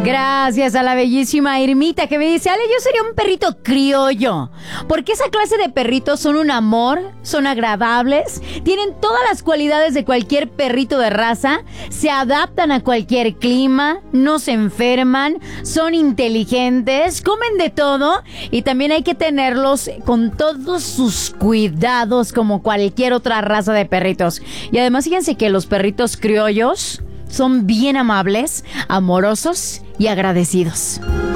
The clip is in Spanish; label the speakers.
Speaker 1: Gracias a la bellísima Irmita que me dice, Ale, yo sería un perrito criollo, porque esa clase de perritos son un amor, son agradables, tienen todas las cualidades de cualquier perrito de raza, se adaptan a cualquier clima, no se enferman, son inteligentes, comen de todo y también hay que tenerlos con todos sus cuidados como cualquier otra raza de perritos. Y además fíjense que los perritos criollos son bien amables, amorosos y agradecidos.